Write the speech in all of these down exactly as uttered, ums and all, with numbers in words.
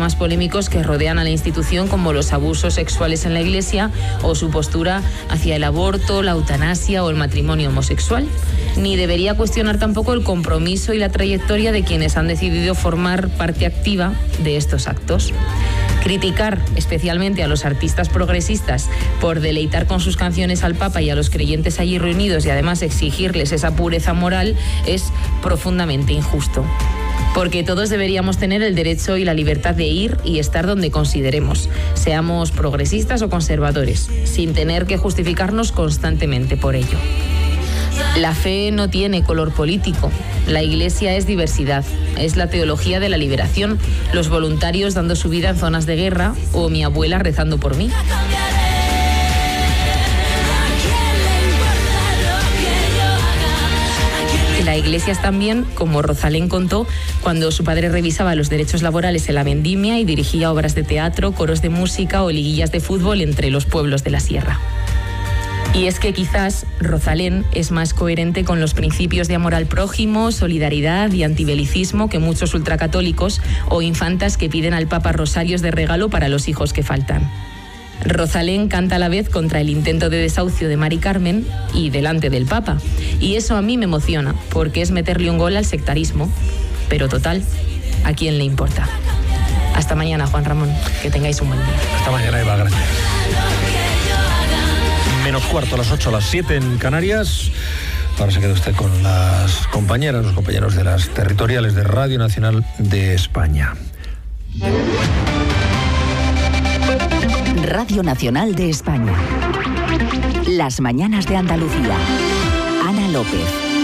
temas polémicos que rodean a la institución, como los abusos sexuales en la Iglesia o su postura hacia el aborto, la eutanasia o el matrimonio homosexual. Ni debería cuestionar tampoco el compromiso y la trayectoria de quienes han decidido formar parte activa de estos actos. Criticar especialmente a los artistas progresistas por deleitar con sus canciones al Papa y a los creyentes allí reunidos y además exigirles esa pureza moral es profundamente injusto. Porque todos deberíamos tener el derecho y la libertad de ir y estar donde consideremos, seamos progresistas o conservadores, sin tener que justificarnos constantemente por ello. La fe no tiene color político. La Iglesia es diversidad. Es la teología de la liberación, los voluntarios dando su vida en zonas de guerra o mi abuela rezando por mí. La Iglesia es también, como Rosalén contó, cuando su padre revisaba los derechos laborales en la vendimia y dirigía obras de teatro, coros de música o liguillas de fútbol entre los pueblos de la sierra. Y es que quizás Rosalén es más coherente con los principios de amor al prójimo, solidaridad y antibelicismo que muchos ultracatólicos o infantas que piden al Papa rosarios de regalo para los hijos que faltan. Rosalén canta a la vez contra el intento de desahucio de Mari Carmen y delante del Papa. Y eso a mí me emociona, porque es meterle un gol al sectarismo. Pero total, ¿a quién le importa? Hasta mañana, Juan Ramón. Que tengáis un buen día. Hasta mañana, Eva. Gracias. Menos cuarto, a las ocho, a las siete en Canarias. Ahora se queda usted con las compañeras, los compañeros de las territoriales de Radio Nacional de España. Radio Nacional de España. Las mañanas de Andalucía. Ana López.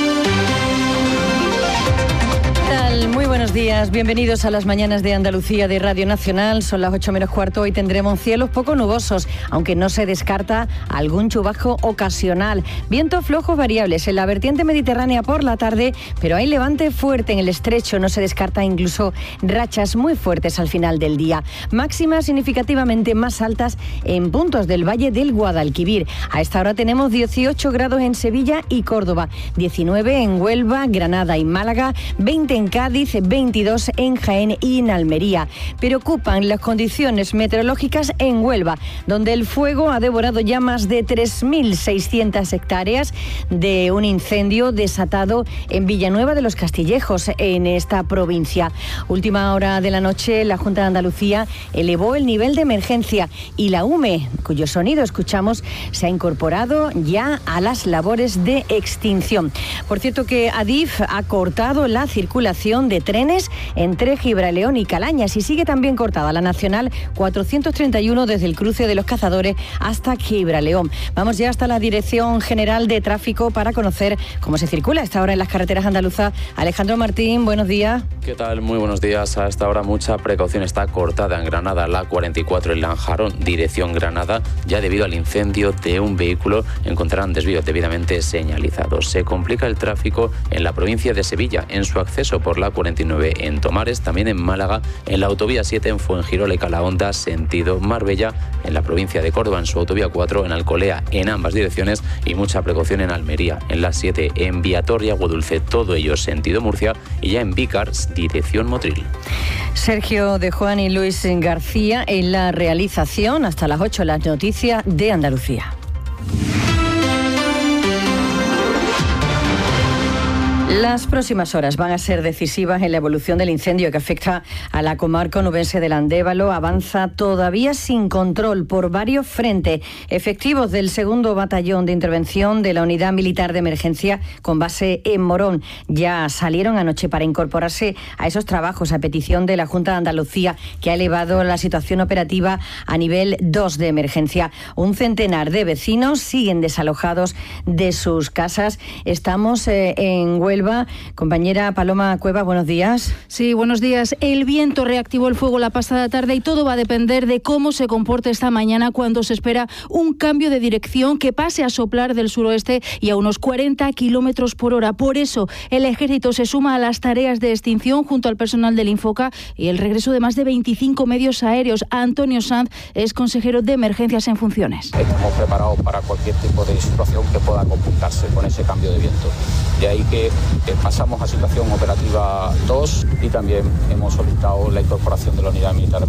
Muy buenos días, bienvenidos a las mañanas de Andalucía de Radio Nacional. Son las ocho menos cuarto. Hoy tendremos cielos poco nubosos, aunque no se descarta algún chubasco ocasional. Vientos flojos variables en la vertiente mediterránea por la tarde, pero hay levante fuerte en el estrecho. No se descarta incluso rachas muy fuertes al final del día. Máximas significativamente más altas en puntos del Valle del Guadalquivir. A esta hora tenemos dieciocho grados en Sevilla y Córdoba, diecinueve en Huelva, Granada y Málaga, veinte en Cádiz, veintidós en Jaén y en Almería. Preocupan las condiciones meteorológicas en Huelva, donde el fuego ha devorado ya más de tres mil seiscientas hectáreas de un incendio desatado en Villanueva de los Castillejos, en esta provincia. Última hora de la noche, la Junta de Andalucía elevó el nivel de emergencia y la U M E, cuyo sonido escuchamos, se ha incorporado ya a las labores de extinción. Por cierto que Adif ha cortado la circulación de trenes entre Gibraleón y Calañas y sigue también cortada la Nacional cuatrocientos treinta y uno desde el cruce de los Cazadores hasta Gibraleón. Vamos ya hasta la Dirección General de Tráfico para conocer cómo se circula a esta hora en las carreteras andaluzas. Alejandro Martín, buenos días. ¿Qué tal? Muy buenos días. A esta hora mucha precaución. Está cortada en Granada la cuarenta y cuatro en Lanjarón, dirección Granada, ya debido al incendio de un vehículo. Encontrarán desvíos debidamente señalizados. Se complica el tráfico en la provincia de Sevilla, en su acceso por la cuarenta y nueve en Tomares, también en Málaga, en la autovía siete en Fuengirola y Calahonda, sentido Marbella, en la provincia de Córdoba, en su autovía cuatro en Alcolea, en ambas direcciones, y mucha precaución en Almería, en la siete en Viator y Aguadulce, todo ello sentido Murcia, y ya en Vícar, dirección Motril. Sergio de Juan y Luis García en la realización. Hasta las ocho, las noticias de Andalucía. Las próximas horas van a ser decisivas en la evolución del incendio que afecta a la comarca onubense del Andévalo. Avanza todavía sin control por varios frentes. Efectivos del segundo batallón de intervención de la Unidad Militar de Emergencia con base en Morón ya salieron anoche para incorporarse a esos trabajos a petición de la Junta de Andalucía, que ha elevado la situación operativa a nivel dos de emergencia. Un centenar de vecinos siguen desalojados de sus casas. Estamos eh, en Huelva. Compañera Paloma Cuevas, buenos días. Sí, buenos días. El viento reactivó el fuego la pasada tarde y todo va a depender de cómo se comporte esta mañana, cuando se espera un cambio de dirección que pase a soplar del suroeste y a unos cuarenta kilómetros por hora. Por eso, el Ejército se suma a las tareas de extinción junto al personal del Infoca y el regreso de más de veinticinco medios aéreos. Antonio Sanz es consejero de emergencias en funciones. Estamos preparados para cualquier tipo de situación que pueda complicarse con ese cambio de viento. De ahí que Eh, pasamos a situación operativa dos y también hemos solicitado la incorporación de la Unidad Militar